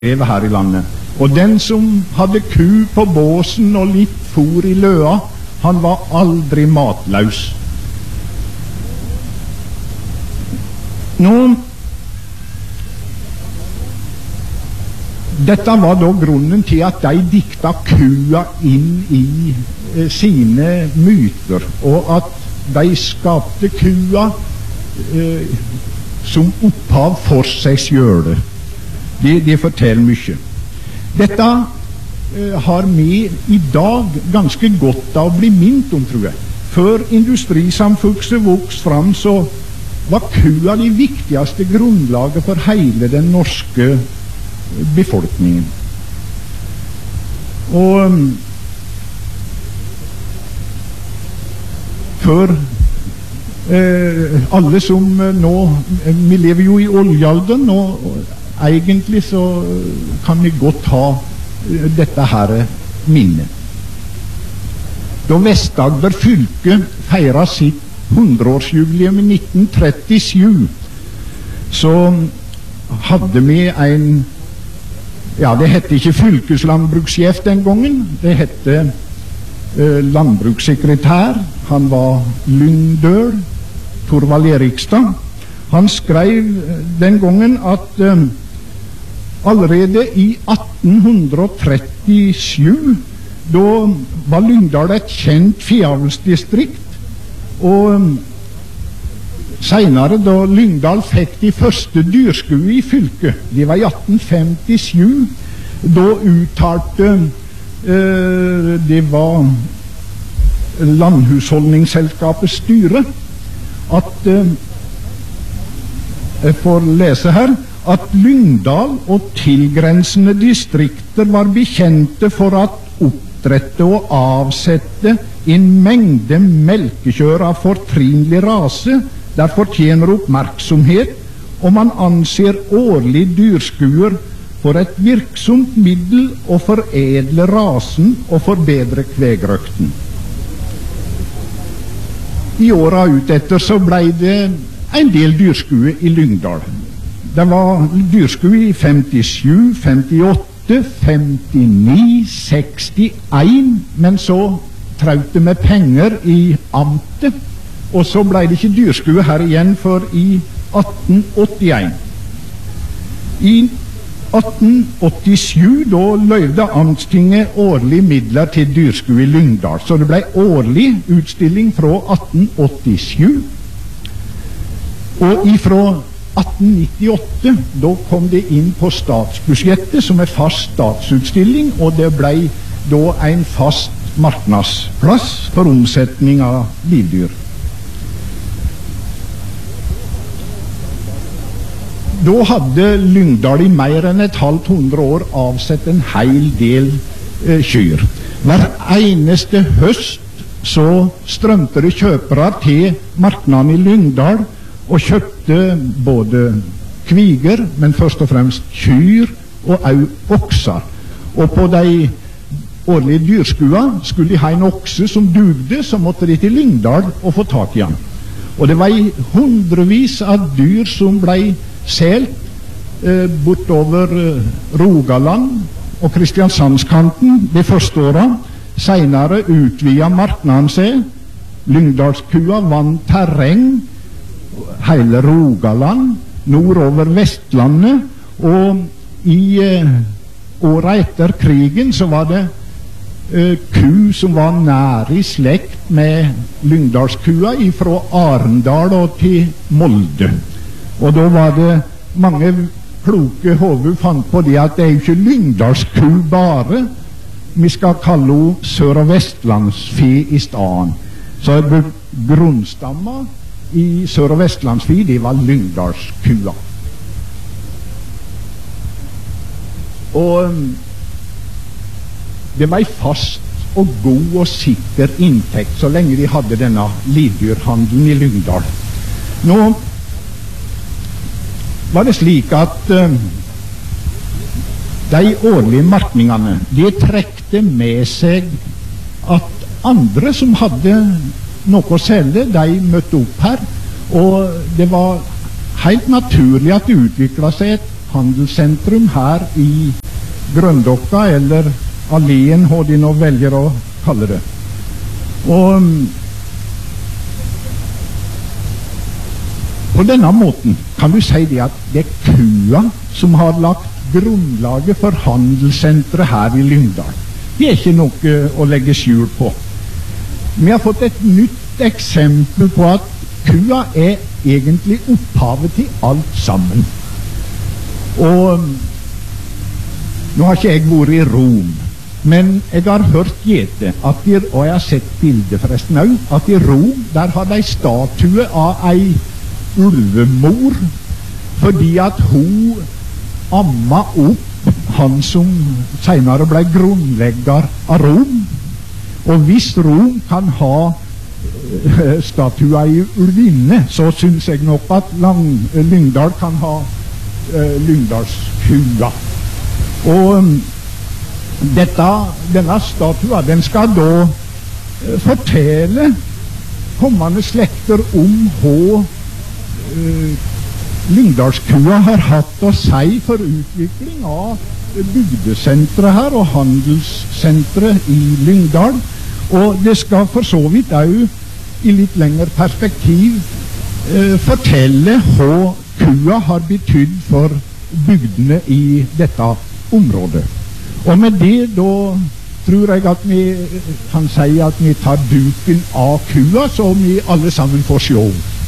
lever her i landet. Og den som hadde ku på båsen og litt fôr i løa, han var aldri matlaus. Dette var da grunnen til at de dikta kua inn i sine myter, og at de skapte kua som opphav for seg sjøle. De forteller mye. Dette har vi i dag ganske godt av å bli minnet om, tror jeg. Før industrisamfunnet vokste fram, så var kua det viktigste grunnlaget for hele den norske befolkningen. Og før alle som nå, vi lever jo i oljealderen, og egentlig så kan vi godt ha dette her minnet. Da Vest-Agder fylke feiret sitt 100-årsjubileum i 1937, så hadde vi en, ja, det hette ikke fylkeslandbrukssjef den gangen, det hette landbrukssekretær. Han var Lyngdøl, Torvald Erikstad. Han skrev den gangen at allerede i 1837, da var Lyngdal et kjent fjavlsdistrikt, og senere da Lyngdal fikk de første dyrskue i fylket, det var i 1857, da uttalte det var Landhusholdningsselskapets styre at jeg får lese her, at Lyngdal og tilgrensende distrikter var bekjente for at oppdrette og avsette en mengde melkekjør av fortrinlig rase der fortjener oppmerksomhet, og man anser årlig dyrskuer for et virksomt middel å foredle rasen og forbedre kvegrøkten. I åra utetter så ble det en del dyrskue i Lyngdal. Det var dyrskue i 57, 58, 59, 61, men så traute med penger i amtet, og så ble det ikke dyrskue her igjen for i 1881. I 1887 da løyvde Amtstinget årlig midler til dyrskue i Lyngdal, så det ble årlig utstilling fra 1887. Og ifra 1898 da kom det inn på statsbudsjettet som en fast statsutstilling, og det ble da en fast marknadsplass for omsetning av livdyr. Da hadde Lyngdal i mer enn 500 år avsett en hel del kyr. Hver eneste høst så strømte det kjøpere til marknaden i Lyngdal og kjøpte både kviger, men først og fremst kyr og også okser. Og på de årlige dyrskua skulle de ha en okse som dugde, så måtte de til Lyngdal og få tak i han. Og det var hundrevis av dyr som ble selt bortover Rogaland og Kristiansandskanten de første åra. Senere utvida marknaden seg. Lyngdalskua vant terreng hele Rogaland, nordover Vestlandet, og i åra etter krigen så var det ku som var nær i slekt med Lyngdalskua fra Arendal og til Molde. Og da var det mange kloke hoder fant på det at det er jo ikke Lyngdalsku bare, vi skal kalle henne Sør- og Vestlandsfe i stedet. Så grunnstamma i Sør- og Vestlandsfe, det var Lyngdalskua. Og det var en fast og god og sikker inntekt så lenge de hadde denne livdyrhandelen i Lyngdal. Nå var det slik at de årlige markningene, de trekte med seg at andre som hadde noe å selge, de møtte opp her, og det var helt naturlig at det utviklet seg et handelssentrum her i Grøndokka, eller Alleen, hva de nå velger å kalle det. Og på denne måten kan du si det at det er kua som har lagt grunnlaget for handelssentret her i Lyngdal. Det er ikke noe å legge skjul på. Vi har fått et nytt eksempel på at kua er egentlig opphavet til alt sammen. Og nå har ikke jeg vært i Rom, men jeg har hørt gjete at og jeg har sett bilder forresten også, at i Rom der har de statue av ei ulvemor fordi at hun amma opp han som senere ble grunnlegger av Rom. Og hvis Rom kan ha statua i ulvinne, så synes jeg nok at Lyngdal kan ha Lyngdalskua. Og denne statua, den skal da fortelle kommende slekter om hva Lyngdalskua har hatt å si for utvikling av bygdesentret her og handelssentret i Lyngdal. Og det skal for så vidt også i litt lengre perspektiv fortelle hva kua har betydd for bygdene i dette området. Og med det da tror jeg at vi kan si at vi tar duken av kua, så vi alle sammen får se.